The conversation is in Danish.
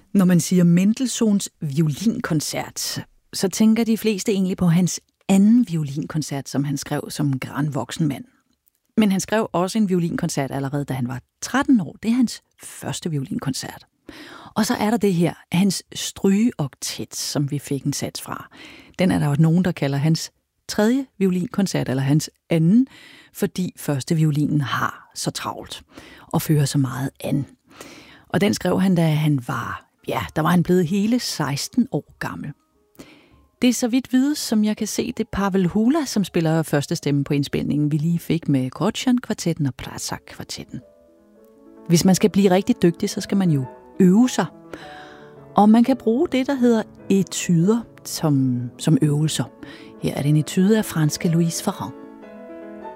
Når man siger Mendelssohns violinkoncert, så tænker de fleste egentlig på hans anden violinkoncert, som han skrev som grandvoksen mand. Men han skrev også en violinkoncert allerede, da han var 13 år. Det er hans første violinkoncert. Og så er der det her, hans strygeoktet, som vi fik en sats fra. Den er der jo nogen, der kalder hans tredje violinkoncert, eller hans anden, fordi første violinen har så travlt og fører så meget an. Og den skrev han, da han der var han blevet hele 16 år gammel. Det er så vidt vides, som jeg kan se, det Pavel Hula, som spiller første stemme på indspilningen, vi lige fik med Grotjan-kvartetten og Prazak-kvartetten. Hvis man skal blive rigtig dygtig, så skal man jo øve sig. Og man kan bruge det, der hedder etuder som øvelser. Her er det en etude af franske Louise Farrand.